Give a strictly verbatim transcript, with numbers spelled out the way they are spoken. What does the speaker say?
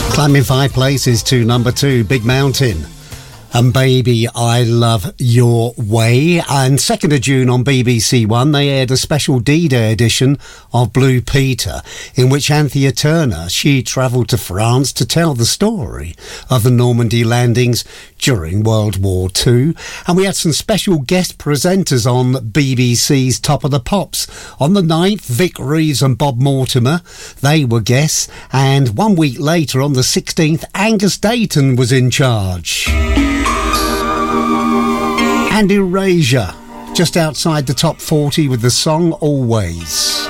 Climbing five places to number two, Big Mountain. And Baby, I Love Your Way. And second of June on B B C One, they aired a special D-Day edition of Blue Peter, in which Anthea Turner, she travelled to France to tell the story of the Normandy landings during World War Two. And we had some special guest presenters on B B C's Top of the Pops. On the ninth, Vic Reeves and Bob Mortimer, they were guests. And one week later, on the sixteenth, Angus Dayton was in charge. And Erasure, just outside the top forty with the song Always.